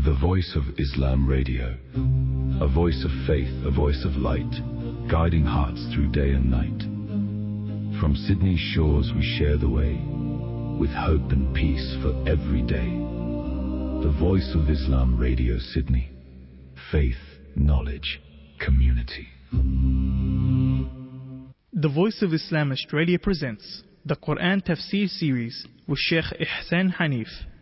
The Voice of Islam Radio. A voice of faith, a voice of light, guiding hearts through day and night. From Sydney's shores we share the way, with hope and peace for every day. The Voice of Islam Radio Sydney. Faith, knowledge, community. The Voice of Islam Australia presents the Quran Tafsir series with Sheikh Ihsan Hanif.